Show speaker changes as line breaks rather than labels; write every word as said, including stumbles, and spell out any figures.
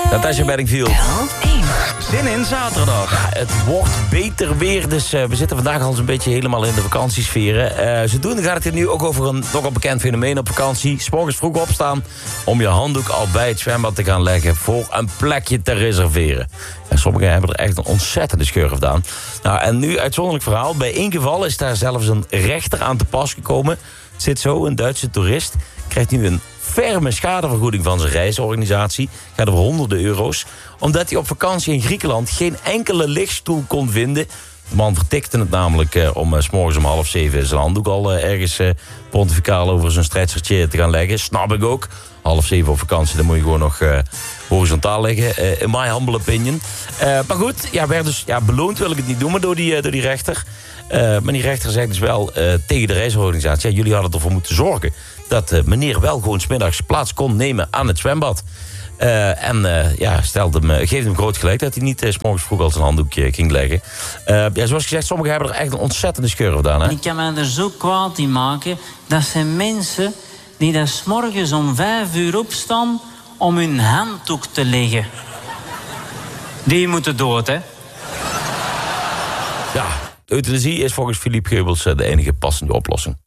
Natasja Bedingfield. Zin in zaterdag. Ja, het wordt beter weer, dus uh, we zitten vandaag al eens een beetje helemaal in de vakantiesferen. Uh, zodoende gaat het hier nu ook over een nogal bekend fenomeen op vakantie. 's Morgens vroeg opstaan om je handdoek al bij het zwembad te gaan leggen voor een plekje te reserveren. En sommigen hebben er echt een ontzettende schurf aan. Nou, en nu uitzonderlijk verhaal. Bij één geval is daar zelfs een rechter aan te pas gekomen. Het zit zo, een Duitse toerist krijgt nu een ferme schadevergoeding van zijn reisorganisatie. Gaat over honderden euro's. Omdat hij op vakantie in Griekenland geen enkele lichtstoel kon vinden. De man vertikte het namelijk uh, om uh, 's morgens om half zeven zijn handdoek al uh, ergens uh, pontificaal over zijn stretchertje te gaan leggen. Snap ik ook. Half zeven op vakantie, dan moet je gewoon nog uh, horizontaal liggen. Uh, in my humble opinion. Uh, maar goed, ja, werd dus ja, beloond wil ik het niet doen, maar door die, uh, door die rechter. Uh, maar die rechter zegt dus wel uh, tegen de reisorganisatie: ja, jullie hadden ervoor moeten zorgen dat uh, meneer wel gewoon 's middags plaats kon nemen aan het zwembad. Uh, en uh, ja, stelde hem, uh, geeft hem groot gelijk dat hij niet uh, 's morgens vroeg al zijn handdoekje ging leggen. Uh, ja, zoals gezegd, sommigen hebben er echt een ontzettende schurf aan. Hè?
Ik kan mij er zo kwaad in maken. Dat zijn mensen die daar 's morgens om vijf uur opstaan om hun handdoek te leggen. Die moeten dood, hè?
Ja, euthanasie is volgens Philippe Geubels uh, de enige passende oplossing.